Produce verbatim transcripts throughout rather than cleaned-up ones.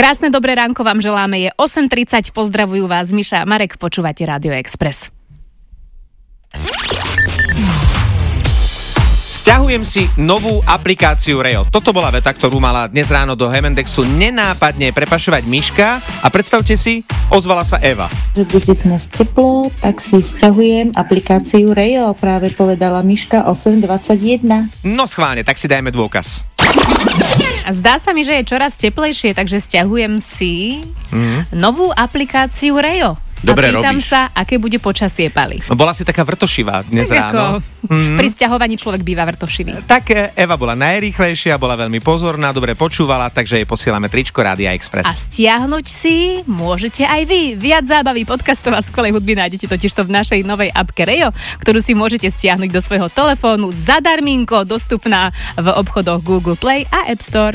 Krásne dobré ránko vám želáme, je osem tridsať, pozdravujú vás Miša a Marek, počúvate Rádio Express. Sťahujem si novú aplikáciu Reo. Toto bola veta, ktorú mala dnes ráno do Hemendexu nenápadne prepašovať Miška a predstavte si, ozvala sa Eva. Že bude dnes teplo, tak si sťahujem aplikáciu Reo, práve povedala Miška osem dvadsaťjeden. No schválne, tak si dajme dôkaz. Zdá sa mi, že je čoraz teplejšie, takže sťahujem si mm. novú aplikáciu Reo. Dobre a pýtam robíš. sa, aké bude počasie, Pali. Bola si taká vrtošivá dnes tak ráno. Ako, mm. Pri sťahovaní človek býva vrtošivý. Tak Eva bola najrýchlejšia, bola veľmi pozorná, dobre počúvala, takže jej posielame tričko Rádia Express. A stiahnuť si môžete aj vy. Viac zábavy, podcastov a skvelej hudby nájdete totižto v našej novej appke Reo, ktorú si môžete stiahnuť do svojho telefónu zadarminko, dostupná v obchodoch Google Play a App Store.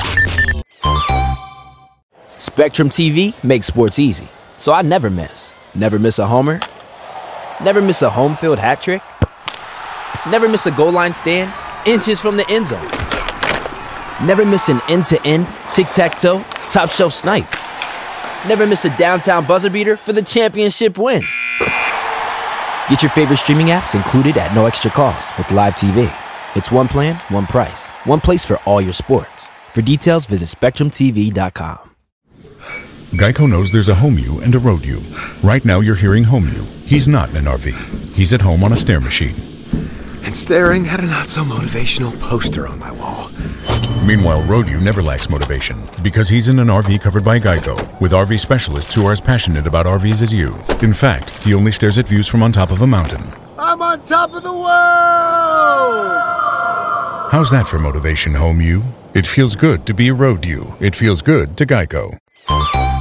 Spectrum T V makes sports easy, so I never miss. Never miss a homer. Never miss a home field hat trick. Never miss a goal line stand inches from the end zone. Never miss an end-to-end, tic-tac-toe, top-shelf snipe. Never miss a downtown buzzer beater for the championship win. Get your favorite streaming apps included at no extra cost with Live T V. It's one plan, one price, one place for all your sports. For details, visit spectrum t v dot com. Geico knows there's a home you and a road you. Right now you're hearing home you. He's not in an R V. He's at home on a stair machine. And staring at a not-so-motivational poster on my wall. Meanwhile, road you never lacks motivation because he's in an R V covered by Geico with R V specialists who are as passionate about R Vs as you. In fact, he only stares at views from on top of a mountain. I'm on top of the world! How's that for motivation, home you? It feels good to be a road you. It feels good to Geico.